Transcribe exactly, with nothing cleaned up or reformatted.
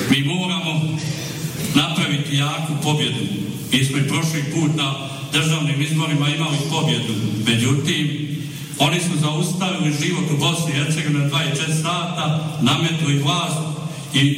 Mi moramo napraviti jaku pobjedu. Mi smo i prošli put na državnim izborima imali pobjedu. Međutim, oni su zaustavili život u Bosni i Hercegovini na dvadeset četiri sata, nametli vlast i